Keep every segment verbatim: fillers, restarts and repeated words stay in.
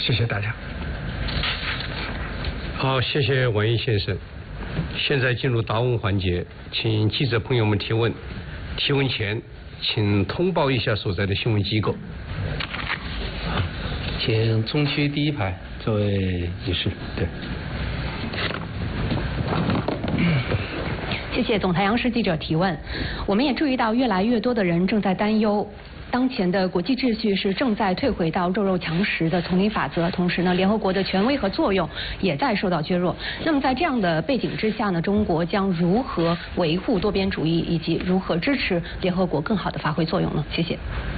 谢谢大家。 好，谢谢王毅先生。现在进入答问环节，请记者朋友们提问。提问前，请通报一下所在的新闻机构。 请中区第一排这位女士，对。 谢谢总台央视记者提问。我们也注意到，越来越多的人正在担忧，当前的国际秩序是正在退回到弱肉强食的丛林法则，同时呢，联合国的权威和作用也在受到削弱。那么在这样的背景之下呢，中国将如何维护多边主义，以及如何支持联合国更好的发挥作用呢？谢谢。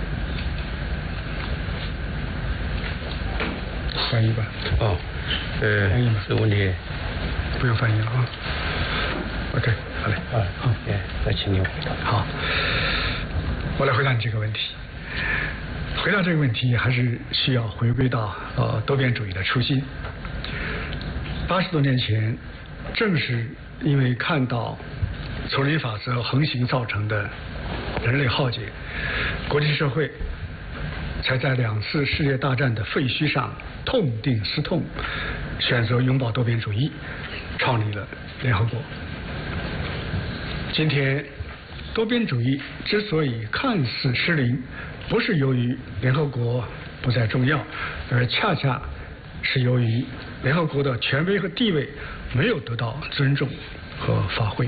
翻译吧。 哦，呃， 翻译吧。 这个问题不用翻译了啊。OK， 好嘞。 啊，好，哎，那请您回答。 好，我来回答你这个问题。回答这个问题，还是需要回归到呃多边主义的初心。八十多年前，正是因为看到丛林法则横行造成的人类浩劫，国际社会才在两次世界大战的废墟上痛定思痛，选择拥抱多边主义，创立了联合国。今天，多边主义之所以看似失灵，不是由于联合国不再重要，而恰恰是由于联合国的权威和地位没有得到尊重和发挥。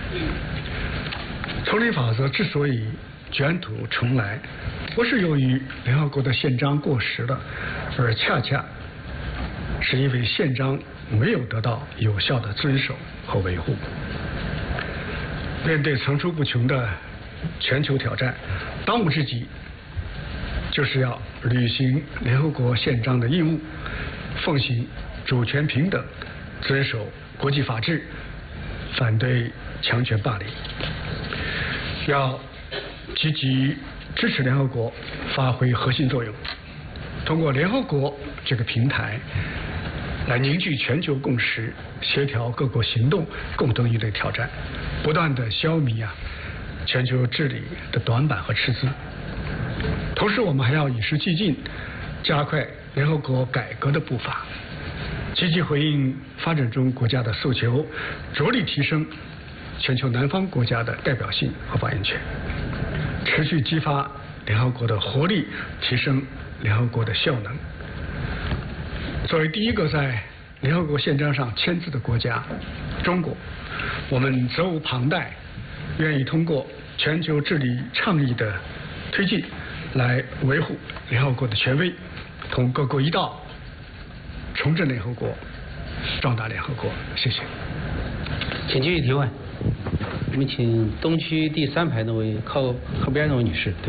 丛林法则之所以卷土重来，不是由于联合国的宪章过时了，而恰恰是因为宪章没有得到有效的遵守和维护。面对层出不穷的全球挑战，当务之急就是要履行联合国宪章的义务，奉行主权平等，遵守国际法治，反对强权霸凌。要积极支持联合国发挥核心作用，通过联合国这个平台来凝聚全球共识，协调各国行动，共同应对挑战，不断地消弭啊全球治理的短板和赤字。同时，我们还要与时俱进，加快联合国改革的步伐，积极回应发展中国家的诉求，着力提升全球南方国家的代表性和发言权，持续激发联合国的活力，提升联合国的效能。作为第一个在联合国宪章上签字的国家，中国，我们责无旁贷，愿意通过全球治理倡议的推进，来维护联合国的权威，同各国一道重振联合国，壮大联合国。谢谢。 请继续提问。我们请东区第三排那位靠靠边那位女士，对。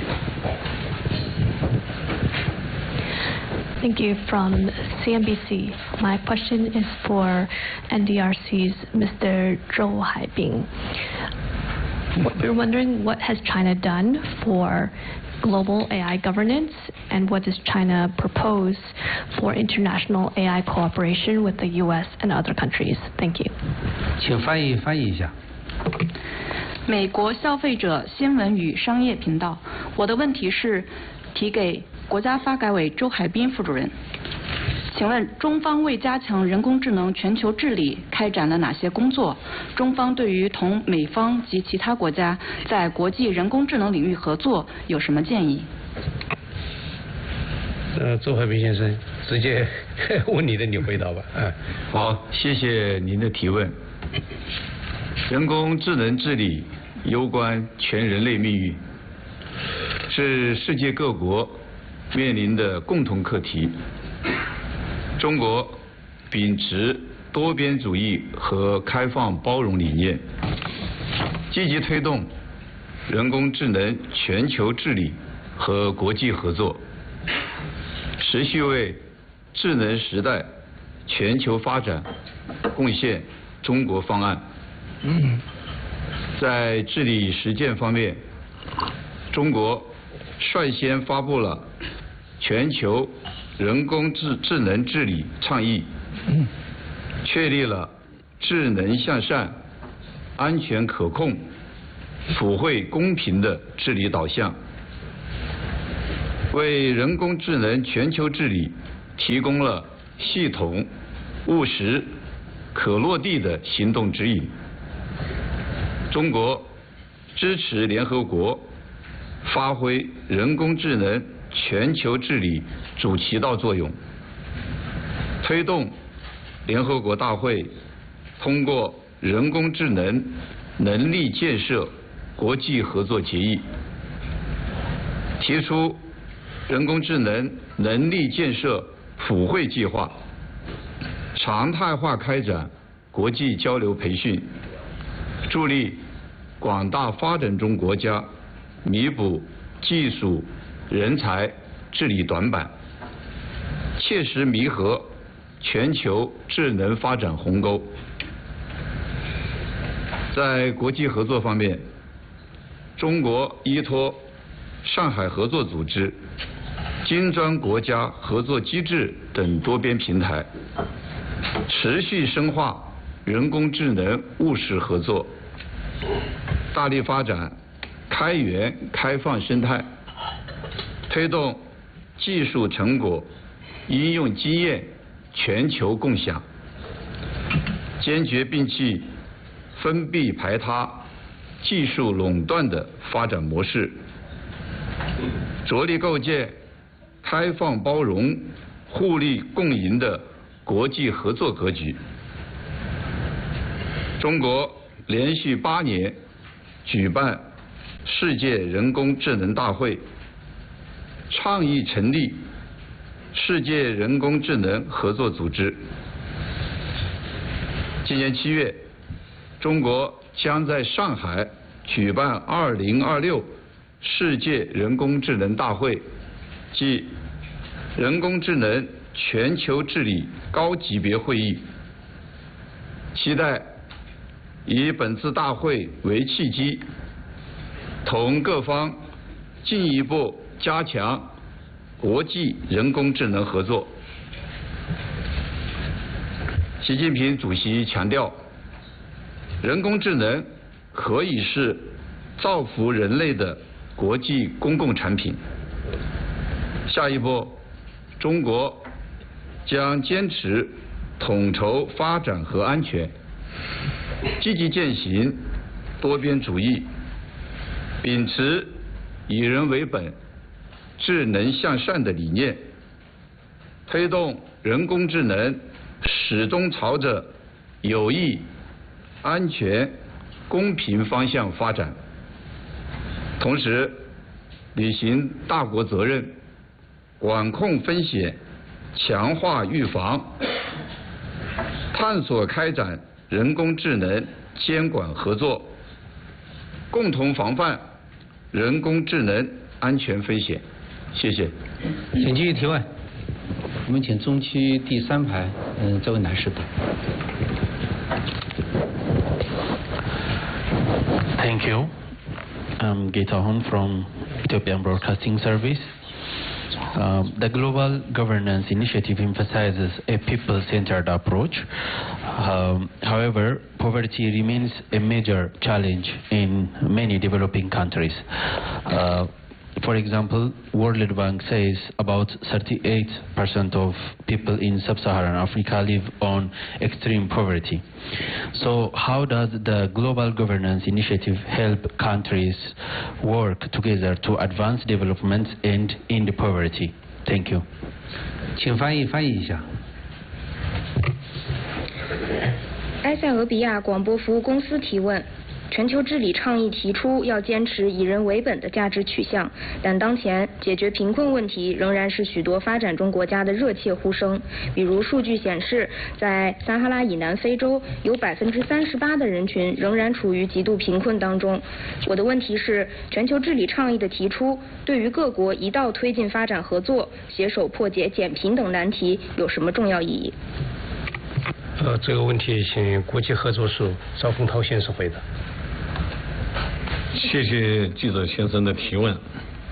Thank you. From C N B C. My question is for N D R C's Mister Zhou Haibing. We're wondering, what has China done for global A I governance, and what does China propose for international A I cooperation with the U S and other countries? Thank you. 请翻译翻译一下。 美国消费者新闻与商业频道，我的问题是提给国家发改委周海滨副主任。请问中方为加强人工智能全球治理开展了哪些工作？中方对于同美方及其他国家在国际人工智能领域合作有什么建议？ 呃，周海滨先生，直接问你的，你回答吧。嗯， 好，谢谢您的提问。人工智能治理攸关全人类命运，是世界各国面临的共同课题。中国秉持多边主义和开放包容理念，积极推动人工智能全球治理和国际合作，持续为智能时代全球发展贡献中国方案。在治理实践方面，中国率先发布了全球人工智智能治理倡议，确立了智能向善、安全可控、普惠公平的治理导向，为人工智能全球治理提供了系统、务实、可落地的行动指引。中国支持联合国发挥人工智能全球治理主旗道作用，推动联合国大会通过人工智能能力建设国际合作决议，提出人工智能能力建设普惠计划，常态化开展国际交流培训，助力广大发展中国家弥补技术、人才、治理短板，切实弥合全球智能发展鸿沟。在国际合作方面，中国依托上海合作组织、金砖国家合作机制等多边平台，持续深化人工智能务实合作，大力发展开源开放生态，推动技术成果、应用经验全球共享，坚决摒弃封闭排他、技术垄断的发展模式，着力构建开放包容、互利共赢的国际合作格局。中国连续八年举办世界人工智能大会，倡议成立世界人工智能合作组织。今年七月，中国将在上海举办二零二六世界人工智能大会，即人工智能全球治理高级别会议，期待以本次大会为契机，同各方进一步加强国际人工智能合作。习近平主席强调，人工智能可以是造福人类的国际公共产品。下一步，中国将坚持统筹发展和安全，积极践行多边主义，秉持以人为本、智能向善的理念，推动人工智能始终朝着有益、安全、公平方向发展，同时履行大国责任，管控风险，强化预防，探索开展人工智能监管合作，共同防范人工智能安全风险。谢谢。 请继续提问。我们请中区第三排，嗯，这位男士。 Thank you. I'm Gita Hon from Ethiopian Broadcasting Service. Um, the Global Governance Initiative emphasizes a people-centered approach. Um, however, poverty remains a major challenge in many developing countries. Uh, For example, World Bank says about thirty-eight percent of people in sub-Saharan Africa live on extreme poverty. So how does the Global Governance Initiative help countries work together to advance development and end poverty? Thank you. 请翻译翻译一下。 埃塞俄比亚广播服务公司提问。全球治理倡议提出要坚持以人为本的价值取向，但当前解决贫困问题仍然是许多发展中国家的热切呼声。比如数据显示，在撒哈拉以南非洲，有百分之三十八的人群仍然处于极度贫困当中。我的问题是，全球治理倡议的提出对于各国一道推进发展合作、携手破解减贫等难题有什么重要意义？ 呃，这个问题请国际合作署赵凤涛先生回答。 谢谢记者先生的提问。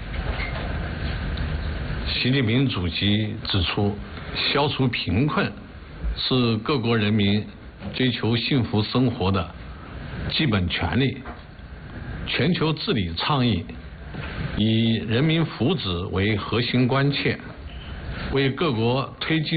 习近平主席指出，消除贫困是各国人民追求幸福生活的基本权利。全球治理倡议以人民福祉为核心关切， 为各国推进